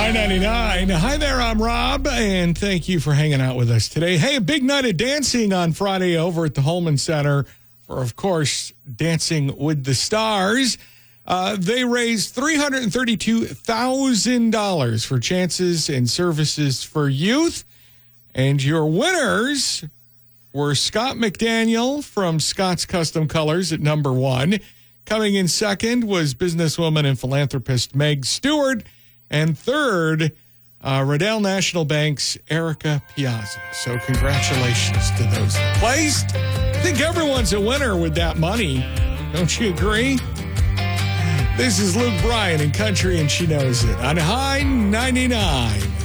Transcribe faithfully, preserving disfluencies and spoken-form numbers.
nine ninety-nine. Hi there, I'm Rob, and thank you for hanging out with us today. Hey, a big night of dancing on Friday over at the Holman Center for, of course, Dancing with the Stars. Uh, they raised three hundred thirty-two thousand dollars for chances and services for youth. And your winners were Scott McDaniel from Scott's Custom Colors at number one. Coming in second was businesswoman and philanthropist Meg Stewart. And third, uh, Riddell National Bank's Erica Piazza. So congratulations to those that placed. I think everyone's a winner with that money. Don't you agree? This is Luke Bryan in Country, and She Knows It on High ninety-nine.